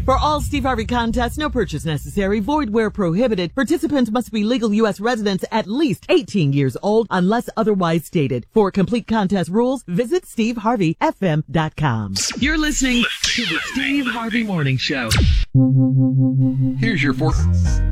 For all Steve Harvey contests, no purchase necessary, void where prohibited. Participants must be legal U.S. residents at least 18 years old unless otherwise stated. For complete contest rules, visit SteveHarveyFM.com. You're listening to the Steve Harvey Morning Show. Here's your forecast.